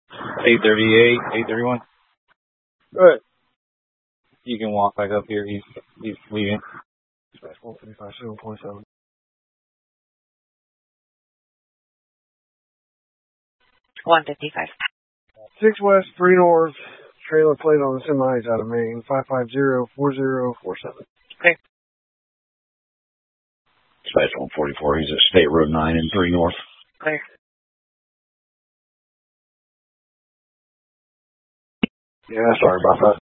838, 831. Good. You can walk back up here. He's leaving. 135, 7.7. 155. 6 west, 3 north. Trailer plate on the semis out of Maine. 550-4047. Okay. Dispatch 144. He's at State Road 9 and 3 north. Clear. Yeah, sorry about that.